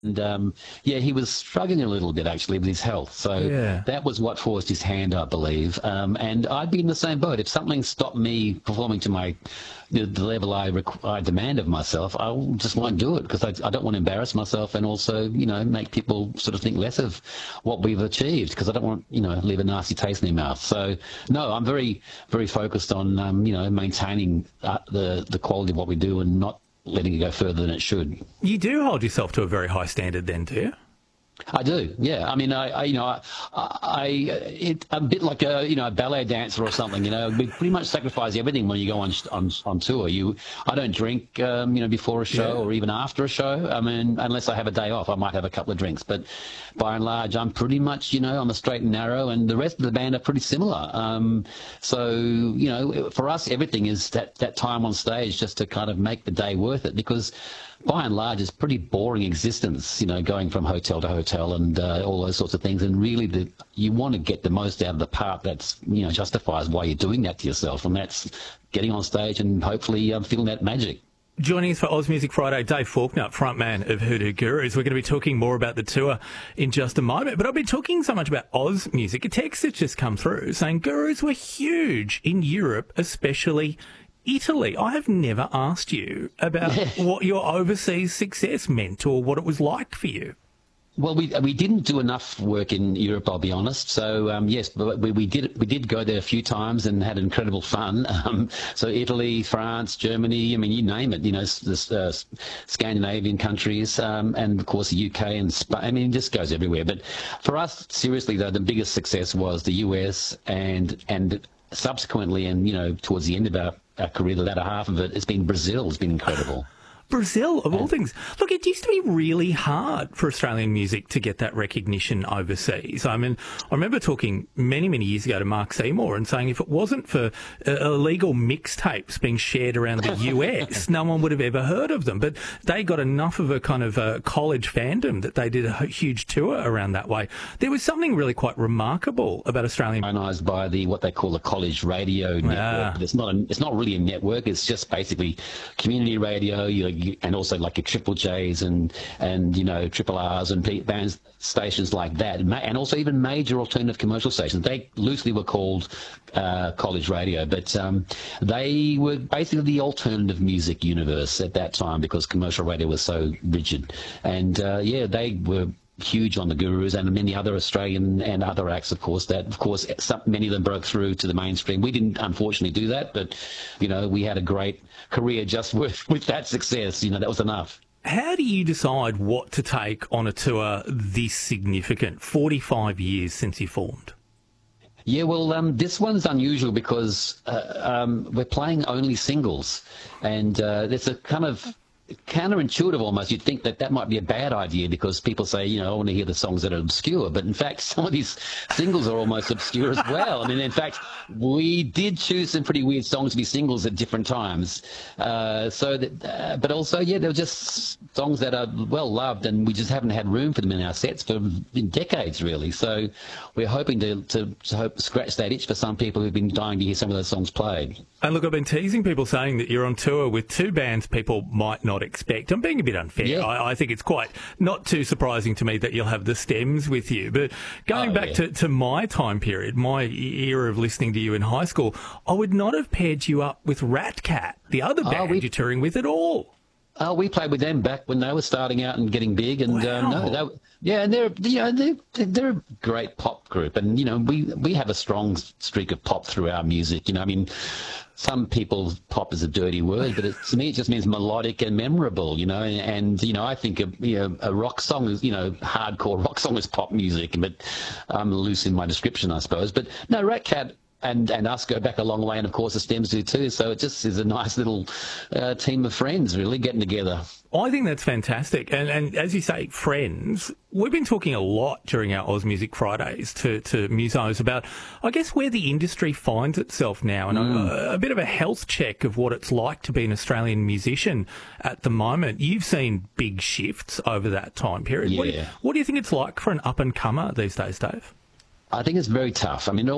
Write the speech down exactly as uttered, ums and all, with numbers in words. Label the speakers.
Speaker 1: And um, yeah, he was struggling a little bit actually with his health. So
Speaker 2: Yeah.
Speaker 1: that was what forced his hand, I believe. Um, and I'd be in the same boat. If something stopped me performing to my the, the level I, requ- I demand of myself, I just won't do it because I, I don't want to embarrass myself and also, you know, make people sort of think less of what we've achieved because I don't want, you know, leave a nasty taste in their mouth. So no, I'm very, very focused on, um, you know, maintaining uh, the the quality of what we do and not letting it go further than it should.
Speaker 2: You do hold yourself to a very high standard then, do you?
Speaker 1: I do, yeah. I mean, I, I you know, I, I it, a bit like a, you know, a ballet dancer or something. You know, we pretty much sacrifice everything when you go on on, on tour. You, I don't drink, um, you know, before a show
Speaker 2: Yeah.
Speaker 1: or even after a show. I mean, unless I have a day off, I might have a couple of drinks. But by and large, I'm pretty much, you know, on the straight and narrow, and the rest of the band are pretty similar. Um, so, you know, for us, everything is that that time on stage just to kind of make the day worth it because. By and large, it's pretty boring existence, you know, going from hotel to hotel and uh, all those sorts of things. And really, the, you want to get the most out of the part that's, you know, justifies why you're doing that to yourself. And that's getting on stage and hopefully um, feeling that magic.
Speaker 2: Joining us for Oz Music Friday, Dave Faulkner, frontman of Hoodoo Gurus. We're going to be talking more about the tour in just a moment, but I've been talking so much about Oz Music. A text has just come through saying Gurus were huge in Europe, especially Italy. I have never asked you about what your overseas success meant or what it was like for you.
Speaker 1: Well, we we didn't do enough work in Europe, I'll be honest. So um, yes, but we, we did we did go there a few times and had incredible fun. Um, so Italy, France, Germany, I mean, you name it. You know, the uh, Scandinavian countries, um, and of course the U K and Spain. I mean, it just goes everywhere. But for us, seriously though, the biggest success was the U S and and subsequently, and you know, towards the end of our, our career, the latter half of it, it's been Brazil. It's been incredible.
Speaker 2: Brazil, of all things. Look, it used to be really hard for Australian music to get that recognition overseas. I mean, I remember talking many, many years ago to Mark Seymour and saying if it wasn't for uh, illegal mixtapes being shared around the U S, no one would have ever heard of them. But they got enough of a kind of uh, college fandom that they did a huge tour around that way. There was something really quite remarkable about Australian...
Speaker 1: Organised by the what they call the college radio network.
Speaker 2: Ah.
Speaker 1: It's not a, it's not really a network. It's just basically community radio. You know, and also like your Triple J's and and you know Triple R's and P- bands stations like that, and also even major alternative commercial stations. They loosely were called uh, college radio, but um, they were basically the alternative music universe at that time because commercial radio was so rigid. And uh, yeah, they were huge on the Gurus and many other Australian and other acts, of course, that, of course, some, many of them broke through to the mainstream. We didn't, unfortunately, do that, but, you know, we had a great career just with, with that success. You know, that was enough.
Speaker 2: How do you decide what to take on a tour this significant, forty-five years since you formed?
Speaker 1: Yeah, well, um, this one's unusual because uh, um, we're playing only singles, and uh, there's a kind of counterintuitive almost. You'd think that that might be a bad idea because people say, you know, I want to hear the songs that are obscure. But in fact, some of these singles are almost obscure as well. I mean, in fact, we did choose some pretty weird songs to be singles at different times. Uh, so, that, uh, but also, yeah, they were just songs that are well loved, and we just haven't had room for them in our sets for in decades, really. So, we're hoping to to, to hope scratch that itch for some people who've been dying to hear some of those songs played.
Speaker 2: And look, I've been teasing people saying that you're on tour with two bands people might not expect. I'm being a bit unfair.
Speaker 1: Yeah.
Speaker 2: I, I think it's quite not too surprising to me that you'll have the Stems with you. But going
Speaker 1: Oh,
Speaker 2: back
Speaker 1: yeah.
Speaker 2: to, to my time period, my era of listening to you in high school, I would not have paired you up with Rat Cat, the other band
Speaker 1: we-
Speaker 2: you're touring with at all.
Speaker 1: Oh, we played with them back when they were starting out and getting big, and um,
Speaker 2: Wow.
Speaker 1: no, they, yeah, and they're you know they're, they're a great pop group, and you know we we have a strong streak of pop through our music. You know, I mean, some people pop is a dirty word, but it, to me it just means melodic and memorable. You know, and, and you know I think a, you know, a rock song is you know hardcore rock song is pop music, but I'm loose in my description, I suppose. But no, Rat Cat and and us go back a long way, and of course the Stems do too. So it just is a nice little uh, team of friends, really getting together.
Speaker 2: I think that's fantastic. And, and as you say, friends, we've been talking a lot during our Oz Music Fridays to, to musos about, I guess, where the industry finds itself now and a, a bit of a health check of what it's like to be an Australian musician at the moment. You've seen big shifts over that time period. What do you,
Speaker 1: Yeah.
Speaker 2: what do you think it's like for an up-and-comer these days, Dave?
Speaker 1: I think it's very tough. I mean,